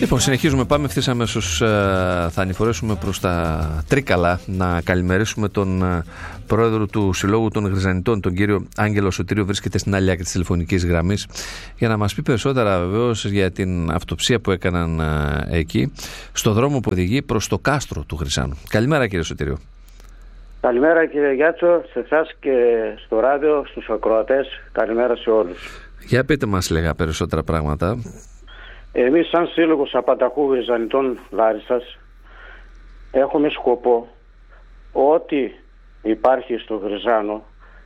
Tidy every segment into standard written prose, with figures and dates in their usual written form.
Λοιπόν, συνεχίζουμε. Πάμε ευθύς αμέσως. Θα ανηφορέσουμε προς τα Τρίκαλα να καλημερίσουμε τον πρόεδρο του Συλλόγου των Γριζανιτών, τον κύριο Άγγελο Σωτήριο. Βρίσκεται στην άλλη άκρη της τηλεφωνικής γραμμής για να μας πει περισσότερα βεβαίως για την αυτοψία που έκαναν εκεί, στο δρόμο που οδηγεί προς το κάστρο του Γριζάνου. Καλημέρα, κύριε Σωτήριο. Καλημέρα, κύριε Γιάτσο, σε εσάς και στο ράδιο, στους ακροατές. Καλημέρα σε όλους. Για πείτε μας λίγα περισσότερα πράγματα. Εμείς σαν Σύλλογος Απανταχού Γριζανιτών Λάρισσας έχουμε σκοπό ό,τι υπάρχει στο Γριζάνο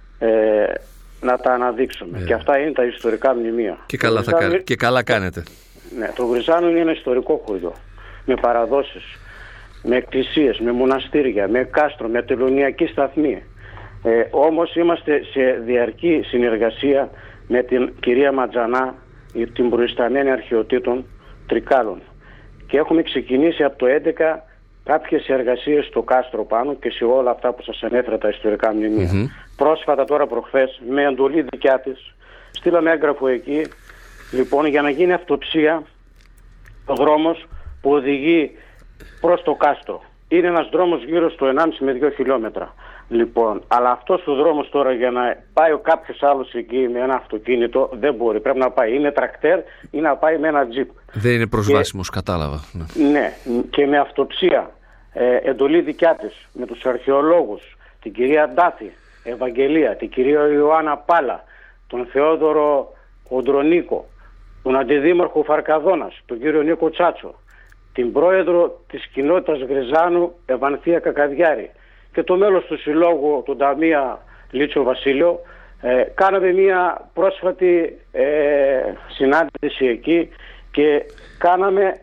να τα αναδείξουμε. Και αυτά είναι τα ιστορικά μνημεία. Και καλά κάνετε. Ναι, το Γριζάνο είναι ένα ιστορικό χωριό με παραδόσεις, με εκκλησίες, με μοναστήρια, με κάστρο, με τελωνιακή σταθμή. Όμως είμαστε σε διαρκή συνεργασία με την κυρία Ματζανά, την προϊσταμένη αρχαιοτήτων Τρικάλων, και έχουμε ξεκινήσει από το 2011 κάποιες εργασίες στο κάστρο πάνω και σε όλα αυτά που σας ανέφερα τα ιστορικά μνημεία. Πρόσφατα τώρα προχθές, με εντολή δικιά της, στείλαμε έγγραφο εκεί, λοιπόν, για να γίνει αυτοψία ο δρόμος που οδηγεί προς το κάστρο. Είναι ένας δρόμος γύρω στο 1,5 με 2 χιλιόμετρα. Λοιπόν, αλλά αυτός ο δρόμος τώρα, για να πάει ο κάποιος άλλος εκεί με ένα αυτοκίνητο, δεν μπορεί. Πρέπει να πάει ή με τρακτέρ ή να πάει με ένα τζιπ. Δεν είναι προσβάσιμος, κατάλαβα. Ναι, και με αυτοψία, εντολή δικιά της, με τους αρχαιολόγους, την κυρία Ντάθη Ευαγγελία, την κυρία Ιωάννα Πάλα, τον Θεόδωρο Κοντρονίκο, τον αντιδήμαρχο Φαρκαδόνας, τον κύριο Νίκο Τσάτσο, την πρόεδρο της κοινότητας Γριζάνου Ευανθία Κακαδιάρη και το μέλος του Συλλόγου, τον Ταμία Λίτσο Βασίλειο. Κάναμε μια πρόσφατη συνάντηση εκεί και κάναμε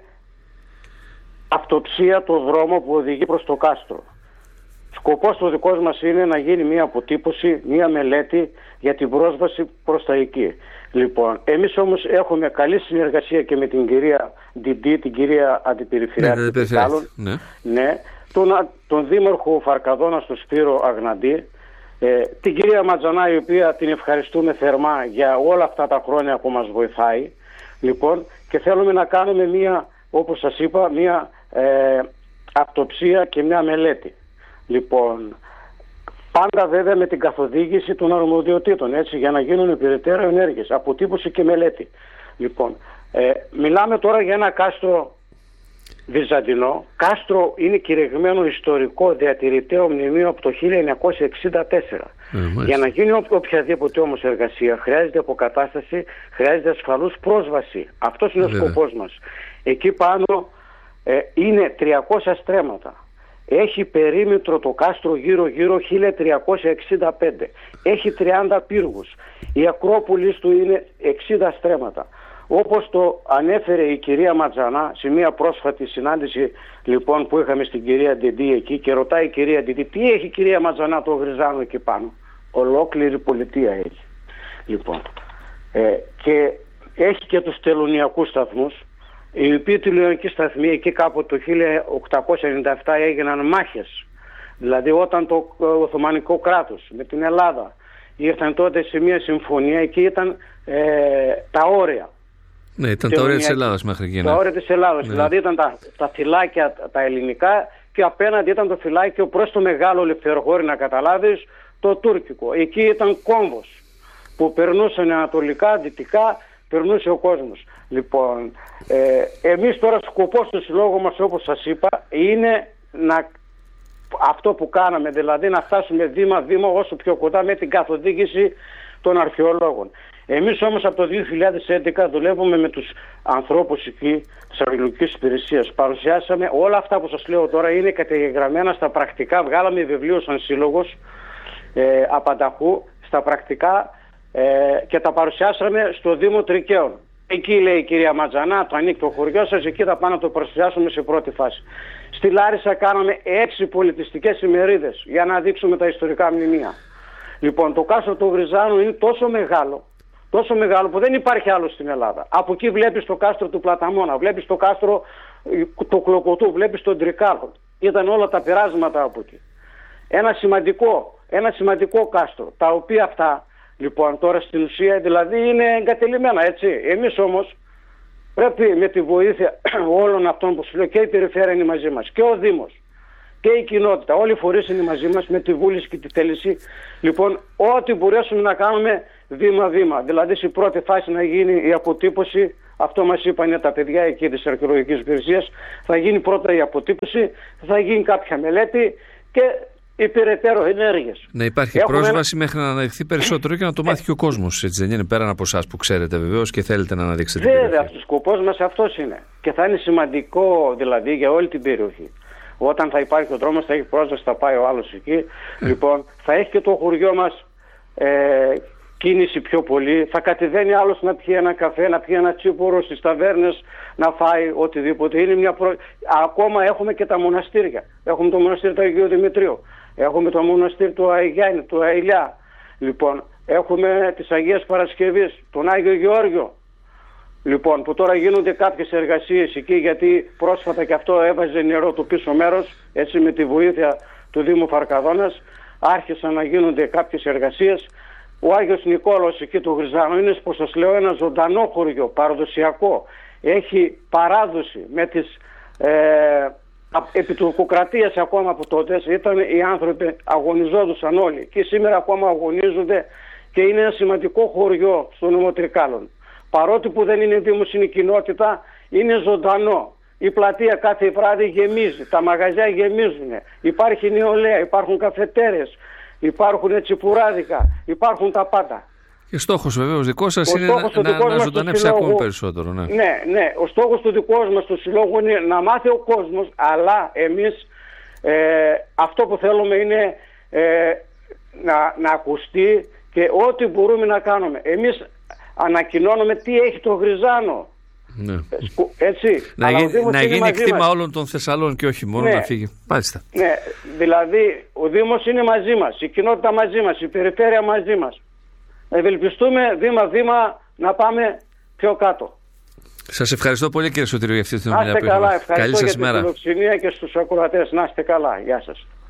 αυτοψία το δρόμο που οδηγεί προς το κάστρο. Σκοπός του δικός μας είναι να γίνει μια αποτύπωση, μια μελέτη για την πρόσβαση προς τα εκεί. Λοιπόν, εμείς όμως έχουμε καλή συνεργασία και με την κυρία Ντιντή, την κυρία Αντιπεριφερειάρχη των Τρικάλων, ναι, τον Δήμαρχο Φαρκαδόνα, στον Σπύρο Αγναντή, την κυρία Ματζανά, η οποία την ευχαριστούμε θερμά για όλα αυτά τα χρόνια που μας βοηθάει. Λοιπόν, και θέλουμε να κάνουμε μια, όπως σας είπα, μια αυτοψία και μια μελέτη. Λοιπόν, πάντα βέβαια με την καθοδήγηση των αρμοδιοτήτων, έτσι, για να γίνουν περαιτέρω ενέργειες, αποτύπωση και μελέτη. Λοιπόν, μιλάμε τώρα για ένα κάστρο βυζαντινό. Κάστρο είναι κηρυγμένο ιστορικό διατηρηταίο μνημείο από το 1964. Για να γίνει οποιαδήποτε όμως εργασία χρειάζεται αποκατάσταση, χρειάζεται ασφαλούς πρόσβαση. Αυτός είναι ο σκοπός μας. Εκεί πάνω είναι 300 στρέμματα. Έχει περίμετρο το κάστρο γύρω-γύρω 1365. Έχει 30 πύργους. Η Ακρόπολης του είναι 60 στρέμματα. Όπως το ανέφερε η κυρία Ματζανά σε μια πρόσφατη συνάντηση, λοιπόν, που είχαμε στην κυρία Ντιντή εκεί, και ρωτάει η κυρία Ντιντή, τι έχει η κυρία Ματζανά το Γριζάνο εκεί πάνω? Ολόκληρη πολιτεία έχει. Λοιπόν, και έχει και τους τελωνιακούς σταθμούς, οι οποίοι τελωνιακοί σταθμοί εκεί κάπου το 1897 έγιναν μάχες. Δηλαδή όταν το Οθωμανικό κράτος με την Ελλάδα ήρθαν τότε σε μια συμφωνία, εκεί ήταν τα όρια. Ναι, ήταν τα όρια της Ελλάδας μέχρι εκεί. Τα όρια της Ελλάδας, δηλαδή ήταν τα φυλάκια τα ελληνικά και απέναντι ήταν το φυλάκιο προς το μεγάλο Λευθεροχώρι, να καταλάβεις, το τουρκικό. Εκεί ήταν κόμβος που περνούσαν ανατολικά, δυτικά, περνούσε ο κόσμος. Λοιπόν, εμείς τώρα σκοπός του συλλόγου μας, όπως σας είπα, είναι αυτό που κάναμε, δηλαδή να φτάσουμε βήμα-βήμα όσο πιο κοντά με την καθοδήγηση των αρχαιολόγων. Εμείς όμως από το 2011 δουλεύουμε με τους ανθρώπους εκεί της Αγγελικής Υπηρεσίας. Παρουσιάσαμε όλα αυτά που σας λέω τώρα, είναι καταγεγραμμένα στα πρακτικά. Βγάλαμε βιβλίο σαν σύλλογος Απανταχού στα πρακτικά και τα παρουσιάσαμε στο Δήμο Τρικαίων. Εκεί λέει η κυρία Ματζανά, το ανήκει το χωριό σας, εκεί θα πάμε να το παρουσιάσουμε σε πρώτη φάση. Στη Λάρισα κάναμε 6 πολιτιστικές ημερίδες για να δείξουμε τα ιστορικά μνημεία. Λοιπόν, το κάστρο του Γριζάνου είναι τόσο μεγάλο που δεν υπάρχει άλλο στην Ελλάδα. Από εκεί βλέπεις το κάστρο του Πλαταμόνα, βλέπεις το κάστρο του Κλοκοτού, βλέπεις τον Τρικάλο. Ήταν όλα τα περάσματα από εκεί. Ένα σημαντικό κάστρο, τα οποία αυτά, λοιπόν, τώρα στην ουσία δηλαδή είναι εγκατελειμμένα, έτσι. Εμείς όμως Πρέπει με τη βοήθεια όλων αυτών που σου λέω, και η περιφέρεια είναι μαζί μας και ο Δήμος και η κοινότητα, όλοι οι φορείς είναι μαζί μας με τη βούληση και τη θέληση. Λοιπόν, ό,τι μπορέσουμε να κάνουμε βήμα-βήμα. Δηλαδή, στην πρώτη φάση να γίνει η αποτύπωση. Αυτό μας είπαν τα παιδιά εκεί της αρχαιολογικής υπηρεσίας. Θα γίνει πρώτα η αποτύπωση, θα γίνει κάποια μελέτη και οι περαιτέρω ενέργειες. Να υπάρχει πρόσβαση μέχρι να αναδειχθεί περισσότερο και να το μάθει και ο κόσμος. Έτσι δεν είναι, πέραν από εσάς που ξέρετε βεβαίως και θέλετε να αναδείξετε. Βέβαια, ο σκοπός μας αυτός είναι. Και θα είναι σημαντικό δηλαδή για όλη την περιοχή. Όταν θα υπάρχει ο δρόμος, θα έχει πρόσβαση, θα πάει ο άλλος εκεί. Λοιπόν, θα έχει και το χωριό μας κίνηση πιο πολύ. Θα κατεβαίνει άλλος να πιει ένα καφέ, να πιει ένα τσίπορο στις ταβέρνες, να φάει οτιδήποτε. Είναι Ακόμα έχουμε και τα μοναστήρια. Έχουμε το μοναστήρι του Αγίου Δημητρίου. Έχουμε το μοναστήρι του Αγιάννη, του Αηλιά. Λοιπόν, έχουμε της Αγίας Παρασκευής, τον Άγιο Γεώργιο. Λοιπόν, που τώρα γίνονται κάποιες εργασίες εκεί, γιατί πρόσφατα και αυτό έβαζε νερό το πίσω μέρος, έτσι με τη βοήθεια του Δήμου Φαρκαδόνας, άρχισαν να γίνονται κάποιες εργασίες. Ο Άγιος Νικόλαος εκεί του Γριζάνου είναι, όπως σας λέω, ένα ζωντανό χωριό, παραδοσιακό. Έχει παράδοση με τις επιτουρκοκρατίες ακόμα από τότε. Ήταν οι άνθρωποι, αγωνιζόντουσαν όλοι και σήμερα ακόμα αγωνίζονται και είναι ένα σημαντικό χωριό στο νομό Τρικάλων. Παρότι που δεν είναι δήμος, είναι κοινότητα, είναι ζωντανό. Η πλατεία κάθε βράδυ γεμίζει, τα μαγαζιά γεμίζουν, υπάρχει νεολαία, υπάρχουν καφετέρες, υπάρχουν τσιπουράδικα, υπάρχουν τα πάντα. Και στόχος βεβαίως δικός σας είναι να ζωντανεύσει ακόμη περισσότερο. Ναι. Ναι, ο στόχος του δικός μας του συλλόγου είναι να μάθει ο κόσμος, αλλά εμείς αυτό που θέλουμε είναι να ακουστεί και ό,τι μπορούμε να κάνουμε. Εμείς ανακοινώνουμε τι έχει το Γριζάνο. Ναι. Έτσι. Να γίνει κτήμα όλων των Θεσσαλών και όχι μόνο, να φύγει. Μάλιστα. Ναι, δηλαδή ο Δήμος είναι μαζί μας, η κοινότητα μαζί μας, η περιφέρεια μαζί μας. Ευελπιστούμε βήμα-βήμα να πάμε πιο κάτω. Σας ευχαριστώ πολύ, κύριε Σωτήριο, για αυτή την ομιλία που είχαμε. Καλή σας για τη φιλοξενία και στους ακροατές. Να είστε καλά. Γεια σας.